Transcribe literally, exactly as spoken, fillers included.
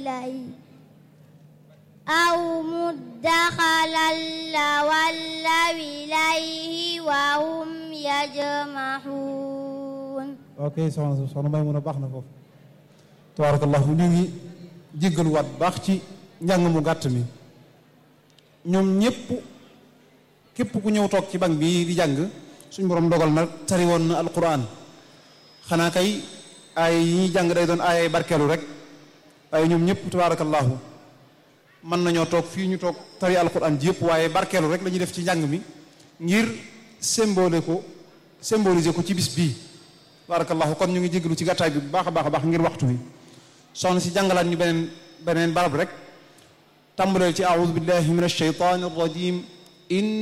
إليه أو مدخلا لولوا إليه وهم يجمحون. ok soxna soxna may mun a baax na foofu tabarakallahu ñu ngi jéggaluwaat baax ci njàng mu gàtt mi ñoom ñépp képp ku ñëw toog ci bank bi di jàng suñu borom dogal na tari woon na alquran xanaa kay ay yi ñuy jàng day doon ay barkeelu rek waaye ñoom ñëpp tabarakallahu mën nañoo toog fii ñu toog tari alquran ji yëpp waaye barkeelu rek la ñuy def ci njàng mi ngir symbole ko symboliser ko ci bis bii tabarakallahu kon ñu ngi jéggalu ci gàttaay bi bu baax a baax a baax ngir waxtu wi soxna si jàngalaat ñu beneen beneen barab rek tàmbaleel ci a'udhu billahi minash shaytanir rajim